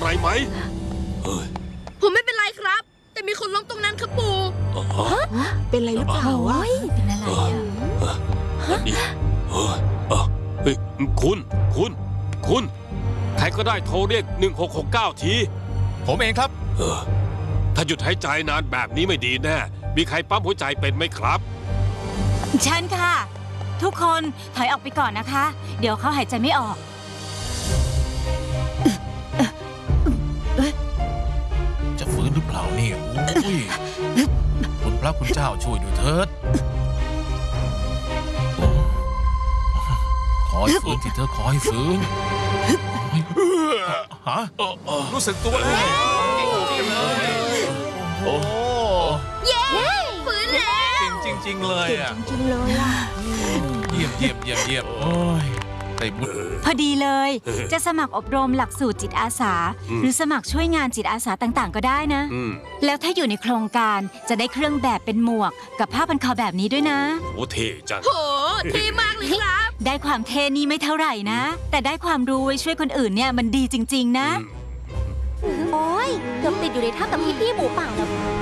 อะไรไหมผมไม่เป็นไรครับแต่มีคนล้มตรงนั้นครับปู่เป็นอะไรหรือเปล่าเป็นอะไรนี่เฮ้ยคุณใครก็ได้โทรเรียก1669ทีผมเองครับถ้าหยุดหายใจนานแบบนี้ไม่ดีแน่มีใครปั๊มหัวใจเป็นไหมครับฉันค่ะทุกคนถอยออกไปก่อนนะคะเดี๋ยวเขาหายใจไม่ออกจะฟื้นหรือเปล่าเนี่ยอุ้ยคุณพระคุณเจ้าช่วยด้วยเถิดขอให้ฟื้นที่เธอขอให้ฟื้นฮะรู้สึกตัวเลยโอ้เย้ฟื้นแล้วจริงเลยอ่ะจริงเลยอ่ะเยี่ยมโอ้ยพอดีเลยจะสมัครอบรมหลักสูตรจิตอาสาหรือสมัครช่วยงานจิตอาสาต่างๆก็ได้นะแล้วถ้าอยู่ในโครงการจะได้เครื่องแบบเป็นหมวกกับผ้าพันคอแบบนี้ด้วยนะโอ้เท่จังโหเท่มากเลยครับได้ความเท่นี่ไม่เท่าไหร่นะแต่ได้ความรู้ไว้ช่วยคนอื่นเนี่ยมันดีจริงๆนะโอ้ยเกือบติดอยู่ในถ้ำกับพี่หมูป่าแล้ว